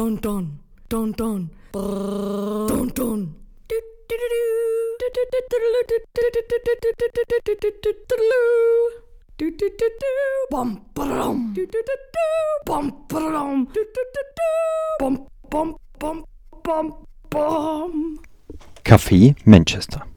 Don don don don don don. Bom bom bom bom bom bom bom bom. Café Manchester.